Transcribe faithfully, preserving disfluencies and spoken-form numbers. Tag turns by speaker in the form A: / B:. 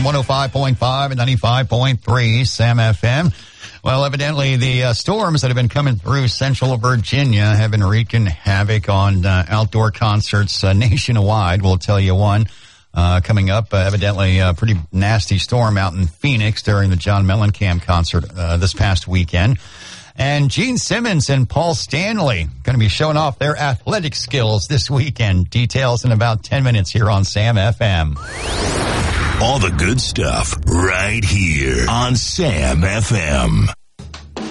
A: one oh five point five and ninety-five point three Sam F M. Well, evidently the uh, storms that have been coming through central Virginia have been wreaking havoc on uh, outdoor concerts uh, nationwide. We'll tell you one uh, coming up. Uh, evidently a pretty nasty storm out in Phoenix during the John Mellencamp concert uh, this past weekend. And Gene Simmons and Paul Stanley going to be showing off their athletic skills this weekend. Details in about ten minutes here on Sam F M.
B: All the good stuff right here on Sam F M.